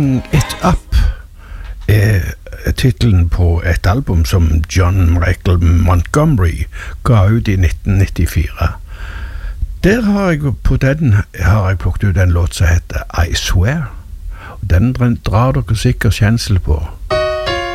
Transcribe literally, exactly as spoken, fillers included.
It Up er titlen på et album som John Michael Montgomery ga ut i nitten nittifire. Der har jeg, på den har jeg plukket ut en låt som heter I Swear. Den drar dere sikkert kjensel på.